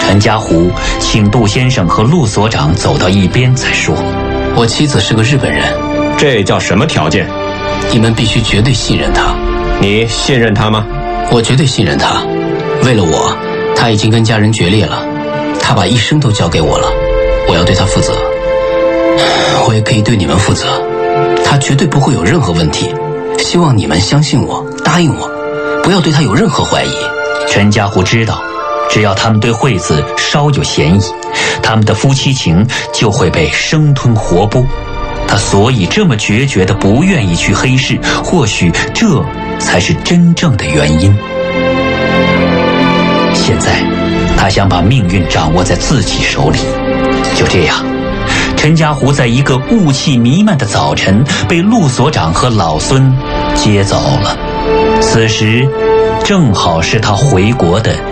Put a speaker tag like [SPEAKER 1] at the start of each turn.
[SPEAKER 1] 陈家湖请杜先生和陆所长走到一边才说：“
[SPEAKER 2] 我妻子是个日本人。”
[SPEAKER 3] 这叫什么条件？
[SPEAKER 2] 你们必须绝对信任他。
[SPEAKER 3] 你信任他吗？
[SPEAKER 2] 我绝对信任他。为了我，他已经跟家人决裂了。他把一生都交给我了，我要对他负责。我也可以对你们负责，他绝对不会有任何问题。希望你们相信我，答应我，不要对他有任何怀疑。
[SPEAKER 1] 陈家湖知道，只要他们对惠子稍有嫌疑，他们的夫妻情就会被生吞活剥。他所以这么决绝地不愿意去黑市，或许这才是真正的原因。现在他想把命运掌握在自己手里。就这样，陈家湖在一个雾气弥漫的早晨被陆所长和老孙接走了。此时正好是他回国的